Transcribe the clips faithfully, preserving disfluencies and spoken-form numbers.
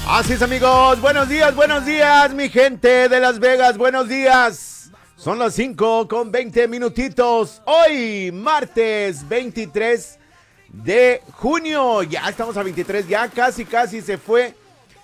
Así es, amigos, buenos días, buenos días, mi gente de Las Vegas, buenos días. Son las cinco con veinte minutitos, hoy martes veintitrés de junio, ya estamos a veintitrés, ya casi casi se fue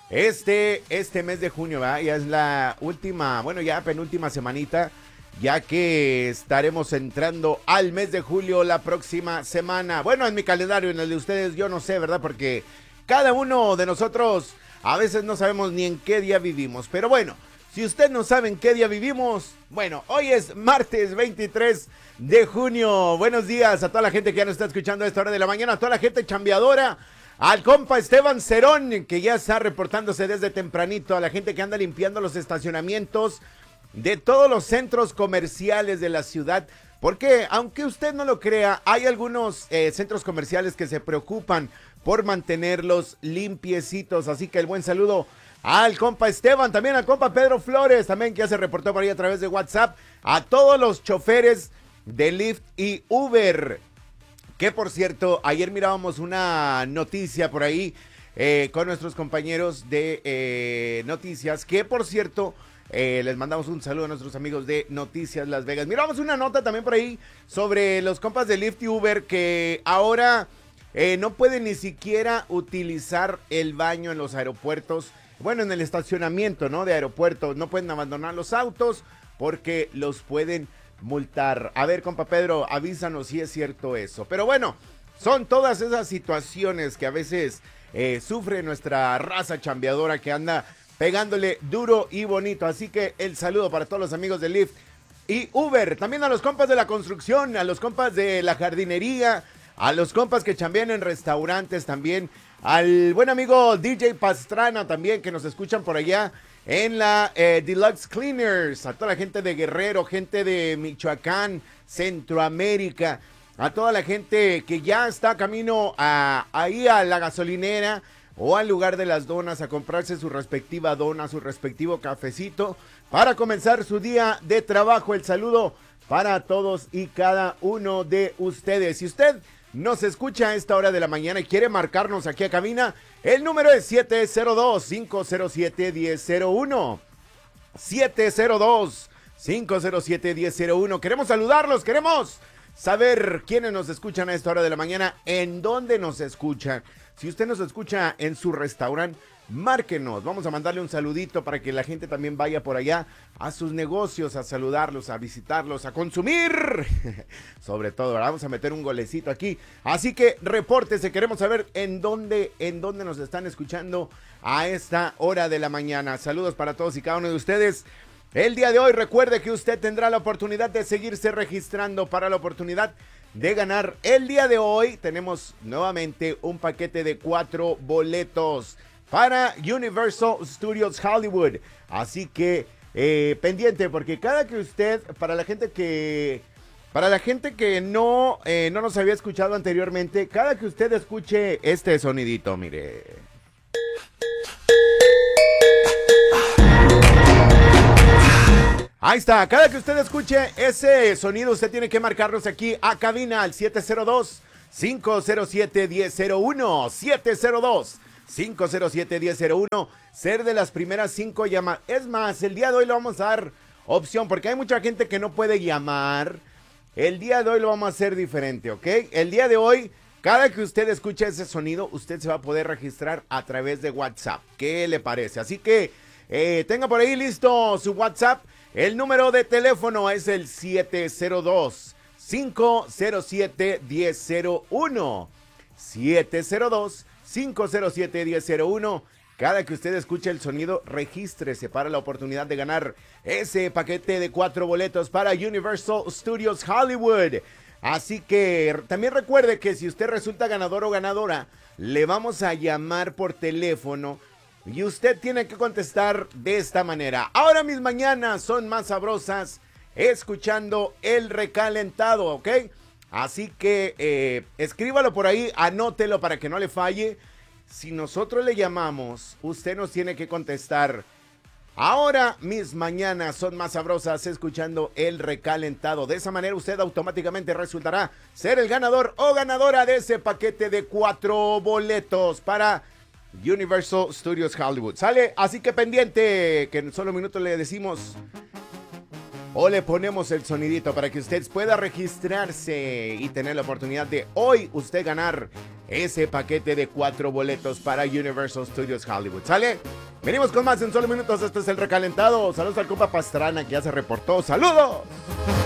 este, este mes de junio, ¿verdad? Ya es la última, bueno ya penúltima semanita, ya que estaremos entrando al mes de julio la próxima semana. Bueno, en mi calendario, en el de ustedes, yo no sé, ¿verdad? Porque cada uno de nosotros a veces no sabemos ni en qué día vivimos, pero bueno, si usted no sabe en qué día vivimos, bueno, hoy es martes veintitrés de junio. Buenos días a toda la gente que ya nos está escuchando a esta hora de la mañana, a toda la gente chambeadora, al compa Esteban Cerón, que ya está reportándose desde tempranito, a la gente que anda limpiando los estacionamientos de todos los centros comerciales de la ciudad, porque aunque usted no lo crea, hay algunos eh, centros comerciales que se preocupan por mantenerlos limpiecitos, así que el buen saludo al compa Esteban, también al compa Pedro Flores, también que ya se reportó por ahí a través de WhatsApp, a todos los choferes de Lyft y Uber, que por cierto, ayer mirábamos una noticia por ahí eh, con nuestros compañeros de eh, noticias, que por cierto, eh, les mandamos un saludo a nuestros amigos de Noticias Las Vegas. Miramos una nota también por ahí sobre los compas de Lyft y Uber que ahora Eh, no pueden ni siquiera utilizar el baño en los aeropuertos, bueno, en el estacionamiento, ¿no? De aeropuertos, no pueden abandonar los autos porque los pueden multar. A ver, compa Pedro, avísanos si es cierto eso. Pero bueno, son todas esas situaciones que a veces eh, sufre nuestra raza chambeadora que anda pegándole duro y bonito. Así que el saludo para todos los amigos de Lyft y Uber, también a los compas de la construcción, a los compas de la jardinería, a los compas que chambean en restaurantes también, al buen amigo D J Pastrana también, que nos escuchan por allá en la eh, Deluxe Cleaners, a toda la gente de Guerrero, gente de Michoacán, Centroamérica, a toda la gente que ya está camino a, ahí a la gasolinera o al lugar de las donas a comprarse su respectiva dona, su respectivo cafecito, para comenzar su día de trabajo. El saludo para todos y cada uno de ustedes. Si usted nos escucha a esta hora de la mañana y quiere marcarnos aquí a cabina, el número es siete cero dos, cinco cero siete, uno cero cero uno. siete cero dos, cinco cero siete, uno cero cero uno. Queremos saludarlos, queremos saber quiénes nos escuchan a esta hora de la mañana, en dónde nos escuchan. Si usted nos escucha en su restaurante, márquenos, vamos a mandarle un saludito para que la gente también vaya por allá a sus negocios, a saludarlos, a visitarlos, a consumir, sobre todo, ¿verdad? Vamos a meter un golecito aquí, así que repórtese, queremos saber en dónde, en dónde nos están escuchando a esta hora de la mañana. Saludos para todos y cada uno de ustedes. El día de hoy, recuerde que usted tendrá la oportunidad de seguirse registrando para la oportunidad de ganar. El día de hoy tenemos nuevamente un paquete de cuatro boletos para Universal Studios Hollywood, así que eh, pendiente, porque cada que usted, para la gente que, para la gente que no, eh, no nos había escuchado anteriormente, cada que usted escuche este sonidito, mire. Ahí está, cada que usted escuche ese sonido, usted tiene que marcarnos aquí a cabina al siete cero dos, cinco cero siete, uno cero cero uno, siete cero dos, cinco cero siete, uno cero cero uno, ser de las primeras cinco llamadas. Es más, el día de hoy le vamos a dar opción, porque hay mucha gente que no puede llamar. El día de hoy lo vamos a hacer diferente, ¿ok? El día de hoy, cada que usted escuche ese sonido, usted se va a poder registrar a través de WhatsApp. ¿Qué le parece? Así que eh, tenga por ahí listo su WhatsApp. El número de teléfono es el siete cero dos, cinco cero siete, uno cero cero uno. siete cero dos, cinco cero siete, uno cero cero uno. Cada que usted escuche el sonido, regístrese para la oportunidad de ganar ese paquete de cuatro boletos para Universal Studios Hollywood. Así que también recuerde que si usted resulta ganador o ganadora, le vamos a llamar por teléfono y usted tiene que contestar de esta manera. Ahora mis mañanas son más sabrosas escuchando el recalentado, ¿ok? Así que eh, escríbalo por ahí, anótelo para que no le falle. Si nosotros le llamamos, usted nos tiene que contestar. Ahora mis mañanas son más sabrosas escuchando el recalentado. De esa manera usted automáticamente resultará ser el ganador o ganadora de ese paquete de cuatro boletos para Universal Studios Hollywood. ¿Sale? Así que pendiente, que en solo minutos le decimos o le ponemos el sonidito para que usted pueda registrarse y tener la oportunidad de hoy usted ganar ese paquete de cuatro boletos para Universal Studios Hollywood. ¿Sale? Venimos con más en solo minutos. Este es el recalentado. Saludos al compa Pastrana que ya se reportó. ¡Saludos!